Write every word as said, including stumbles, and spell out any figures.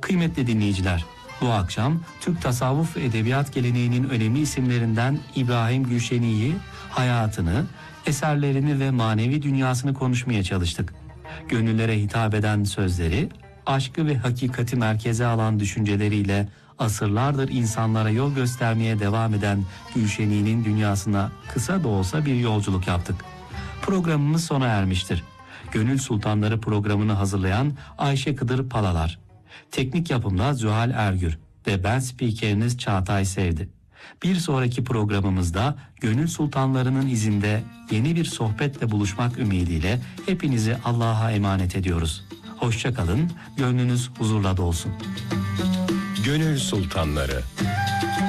Kıymetli dinleyiciler, bu akşam Türk tasavvuf ve edebiyat geleneğinin önemli isimlerinden İbrahim Gülşeni'yi, hayatını, eserlerini ve manevi dünyasını konuşmaya çalıştık. Gönüllere hitap eden sözleri, aşkı ve hakikati merkeze alan düşünceleriyle asırlardır insanlara yol göstermeye devam eden Gülşeni'nin dünyasına kısa da olsa bir yolculuk yaptık. Programımız sona ermiştir. Gönül Sultanları programını hazırlayan Ayşe Kıdır Palalar, teknik yapımda Zuhal Ergür ve ben spikeriniz Çağatay Sevdi. Bir sonraki programımızda Gönül Sultanlarının izinde yeni bir sohbetle buluşmak ümidiyle hepinizi Allah'a emanet ediyoruz. Hoşça kalın, gönlünüz huzurla dolsun. Gönül Sultanları.